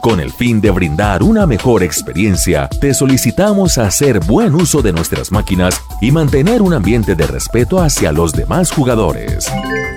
Con el fin de brindar una mejor experiencia, te solicitamos hacer buen uso de nuestras máquinas y mantener un ambiente de respeto hacia los demás jugadores.